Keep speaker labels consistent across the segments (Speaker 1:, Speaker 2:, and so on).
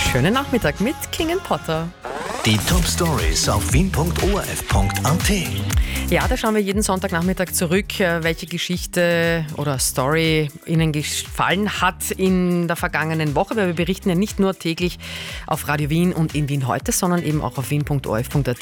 Speaker 1: Schönen Nachmittag mit King & Potter.
Speaker 2: Die Top-Stories auf wien.orf.at.
Speaker 1: Ja, da schauen wir jeden Sonntagnachmittag zurück, welche Geschichte oder Story Ihnen gefallen hat in der vergangenen Woche, weil wir berichten ja nicht nur täglich auf Radio Wien und in Wien heute, sondern eben auch auf wien.orf.at.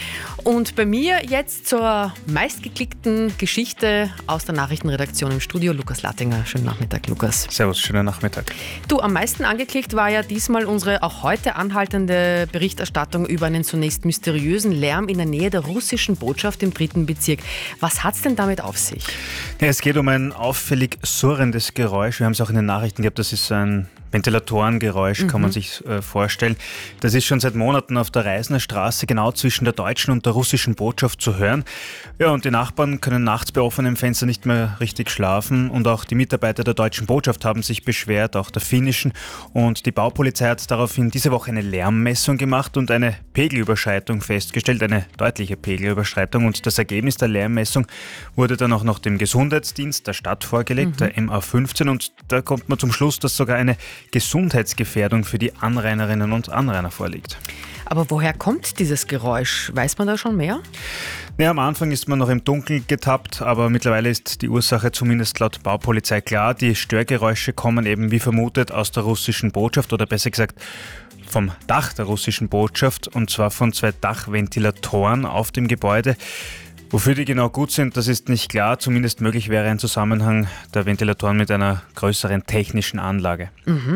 Speaker 1: Und bei mir jetzt zur meistgeklickten Geschichte aus der Nachrichtenredaktion im Studio, Lukas Lattinger. Schönen Nachmittag, Lukas.
Speaker 3: Servus, schönen Nachmittag.
Speaker 1: Du, am meisten angeklickt war ja diesmal unsere auch heute anhaltende Berichterstattung über einen zunächst mysteriösen Lärm in der Nähe der russischen Botschaft im 3. Bezirk. Was hat es denn damit auf sich?
Speaker 3: Ja, es geht um ein auffällig surrendes Geräusch. Wir haben es auch in den Nachrichten gehabt, das ist ein Ventilatorengeräusch, kann man sich vorstellen. Das ist schon seit Monaten auf der Reisner Straße genau zwischen der deutschen und der russischen Botschaft zu hören. Ja, und die Nachbarn können nachts bei offenem Fenster nicht mehr richtig schlafen und auch die Mitarbeiter der deutschen Botschaft haben sich beschwert, auch der finnischen. Und die Baupolizei hat daraufhin diese Woche eine Lärmmessung gemacht und eine Pegelüberschreitung festgestellt, eine deutliche Pegelüberschreitung. Und das Ergebnis der Lärmmessung wurde dann auch noch dem Gesundheitsdienst der Stadt vorgelegt, der MA15. Und da kommt man zum Schluss, dass sogar eine Gesundheitsgefährdung für die Anrainerinnen und Anrainer vorliegt.
Speaker 1: Aber woher kommt dieses Geräusch? Weiß man da schon mehr?
Speaker 3: Ja, am Anfang ist man noch im Dunkeln getappt, aber mittlerweile ist die Ursache zumindest laut Baupolizei klar. Die Störgeräusche kommen eben wie vermutet aus der russischen Botschaft oder besser gesagt vom Dach der russischen Botschaft und zwar von 2 Dachventilatoren auf dem Gebäude. Wofür die genau gut sind, das ist nicht klar. Zumindest möglich wäre ein Zusammenhang der Ventilatoren mit einer größeren technischen Anlage.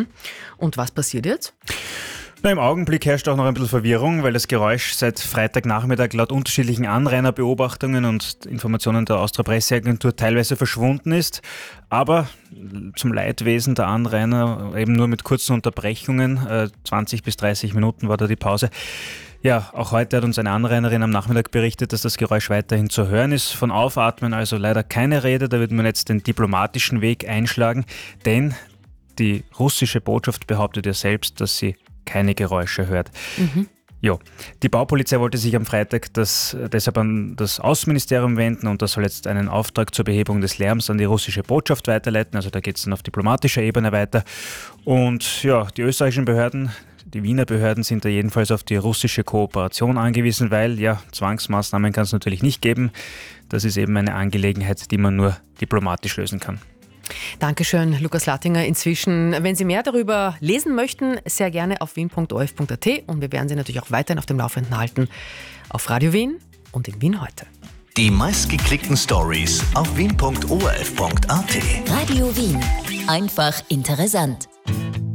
Speaker 1: Und was passiert jetzt?
Speaker 3: Na, im Augenblick herrscht auch noch ein bisschen Verwirrung, weil das Geräusch seit Freitagnachmittag laut unterschiedlichen Anrainerbeobachtungen und Informationen der Austria Presseagentur teilweise verschwunden ist. Aber zum Leidwesen der Anrainer eben nur mit kurzen Unterbrechungen, 20 bis 30 Minuten war da die Pause. Ja, auch heute hat uns eine Anrainerin am Nachmittag berichtet, dass das Geräusch weiterhin zu hören ist. Von Aufatmen also leider keine Rede, da wird man jetzt den diplomatischen Weg einschlagen, denn die russische Botschaft behauptet ja selbst, dass sie keine Geräusche hört. Jo. Die Baupolizei wollte sich am Freitag deshalb an das Außenministerium wenden und das soll jetzt einen Auftrag zur Behebung des Lärms an die russische Botschaft weiterleiten. Also da geht es dann auf diplomatischer Ebene weiter. Und ja, die österreichischen Behörden, die Wiener Behörden sind da jedenfalls auf die russische Kooperation angewiesen, weil ja, Zwangsmaßnahmen kann es natürlich nicht geben. Das ist eben eine Angelegenheit, die man nur diplomatisch lösen kann.
Speaker 1: Dankeschön, Lukas Lattinger. Inzwischen, wenn Sie mehr darüber lesen möchten, sehr gerne auf wien.orf.at und wir werden Sie natürlich auch weiterhin auf dem Laufenden halten auf Radio Wien und in Wien heute.
Speaker 2: Die meistgeklickten Stories auf wien.orf.at.
Speaker 4: Radio Wien. Einfach interessant.